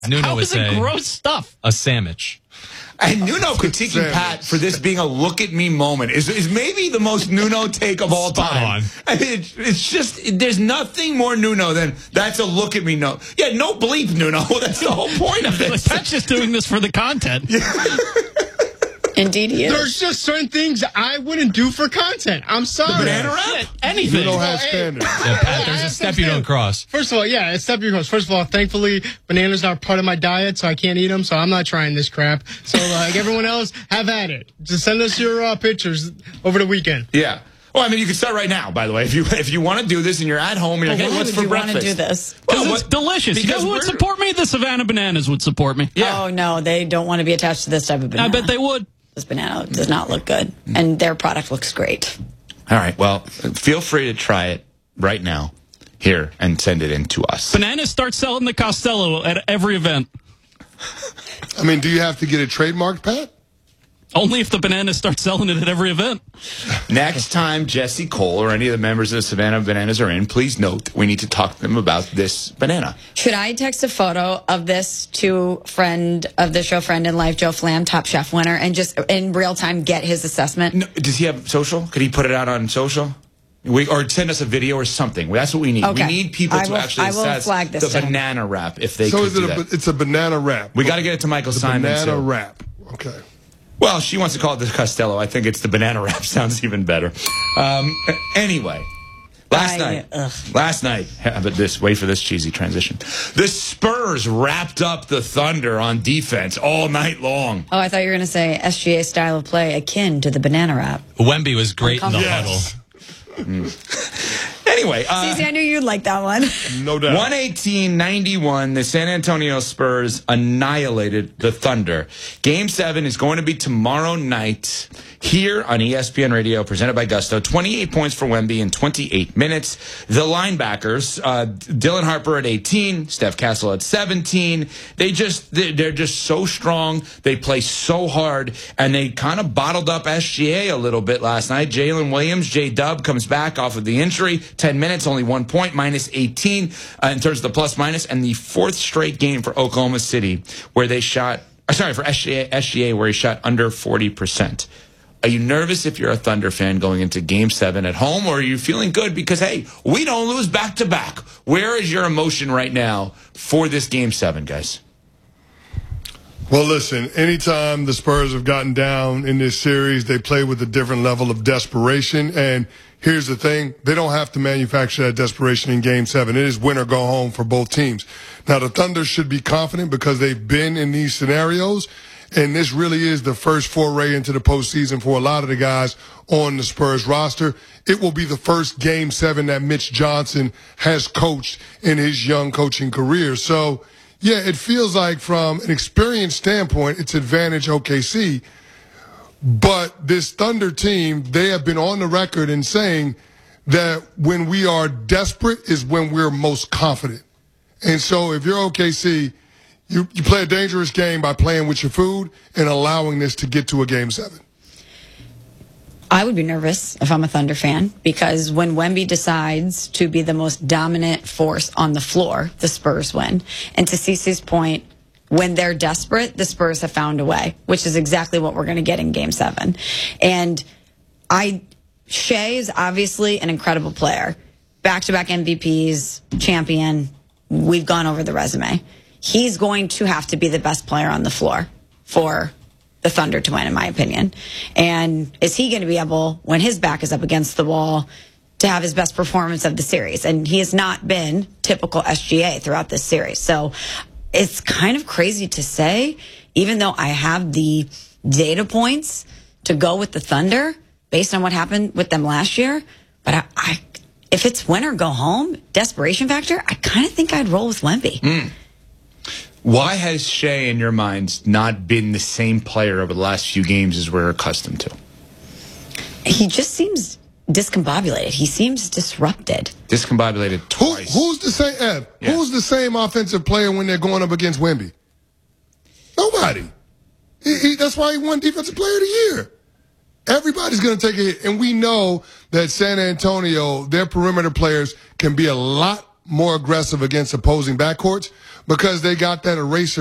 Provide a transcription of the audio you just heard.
Nuno How would is it say gross stuff? a sandwich. And Nuno critiquing Pat for this being a look at me moment is maybe the most Nuno take of all time. I mean, it's just, there's nothing more Nuno than that's a look at me no. Yeah, no bleep Nuno. That's the whole point of this. Pat's just doing this for the content. Indeed he is. There's just certain things I wouldn't do for content. I'm sorry. The banana wrap? Anything. You don't have standards. Yeah, Pat, there's a step you don't cross. First of all, yeah, it's step you cross. First of all, thankfully, bananas are part of my diet, so I can't eat them, so I'm not trying this crap. So, like everyone else, have at it. Just send us your pictures over the weekend. Yeah. Well, I mean, you can start right now, by the way. If you want to do this and you're at home and you're like, hey, what's for breakfast? Want to do this? Because Well, it's delicious. You know who would support me? The Savannah Bananas would support me. Yeah. Oh, no, they don't want to be attached to this type of banana. I bet they would. This banana does not look good, and their product looks great. All right. Well, feel free to try it right now here and send it in to us. Bananas start selling the Costello at every event. I mean, do you have to get it trademarked, Pat? Only if the bananas start selling it at every event. Next time Jesse Cole or any of the members of the Savannah Bananas are in, please note that we need to talk to them about this banana. Should I text a photo of this to friend of the show, friend in life, Joe Flam, Top Chef winner, and just in real time get his assessment? No, does he have social? Could he put it out on social? Or send us a video or something. That's what we need. Okay. We need people to actually assess the banana wrap if they could do that. It's a banana wrap. We got to get it to Michael Simon. Banana too. wrap. Okay. Well, she wants to call it the Costello. I think it's the banana wrap. Sounds even better. Anyway, last night, but wait for this cheesy transition. The Spurs wrapped up the Thunder on defense all night long. Oh, I thought you were going to say SGA style of play akin to the banana wrap. Wemby was great in the Yes. huddle. Anyway, Cece, I knew you'd like that one. No doubt. 118-91, the San Antonio Spurs annihilated the Thunder. Game 7 is going to be tomorrow night here on ESPN Radio, presented by Gusto. 28 points for Wemby in 28 minutes. The linebackers, Dylan Harper at 18, Steph Castle at 17. They're just so strong. They play so hard, and they kind of bottled up SGA a little bit last night. Jalen Williams, J-Dub, comes back off of the injury. 10 minutes, only 1 point, minus 18 in terms of the plus minus, and the fourth straight game for Oklahoma City where they shot, for SGA where he shot under 40%. Are you nervous if you're a Thunder fan going into Game 7 at home, or are you feeling good because, hey, we don't lose back-to-back? Where is your emotion right now for this Game 7, guys? Well, listen, anytime the Spurs have gotten down in this series, they play with a different level of desperation. And here's the thing, they don't have to manufacture that desperation in Game 7. It is win or go home for both teams. Now, the Thunder should be confident because they've been in these scenarios. And this really is the first foray into the postseason for a lot of the guys on the Spurs roster. It will be the first Game 7 that Mitch Johnson has coached in his young coaching career. So, yeah, it feels like from an experience standpoint, it's advantage OKC. But this Thunder team, they have been on the record in saying that when we are desperate is when we're most confident. And so if you're OKC, you play a dangerous game by playing with your food and allowing this to get to a Game 7. I would be nervous if I'm a Thunder fan because when Wemby decides to be the most dominant force on the floor, the Spurs win. And to Cece's point, when they're desperate, the Spurs have found a way, which is exactly what we're going to get in Game 7. And Shea is obviously an incredible player. Back-to-back MVPs, champion. We've gone over the resume. He's going to have to be the best player on the floor for the Thunder to win, in my opinion. And is he going to be able, when his back is up against the wall, to have his best performance of the series? And he has not been typical SGA throughout this series. So it's kind of crazy to say, even though I have the data points to go with the Thunder based on what happened with them last year. But if it's win or go home, desperation factor, I kind of think I'd roll with Wemby. Why has Shea, in your mind, not been the same player over the last few games as we're accustomed to? He just seems discombobulated. He seems disrupted. Discombobulated twice. Who's the same, Ev? Yeah. Who's the same offensive player when they're going up against Wemby? Nobody. That's why he won Defensive Player of the Year. Everybody's going to take a hit. And we know that San Antonio, their perimeter players can be a lot more aggressive against opposing backcourts because they got that eraser